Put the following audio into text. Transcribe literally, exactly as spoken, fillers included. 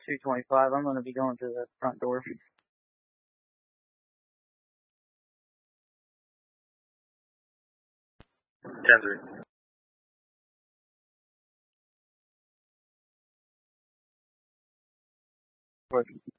two twenty-five. I'm going to be going to the front door. ten three.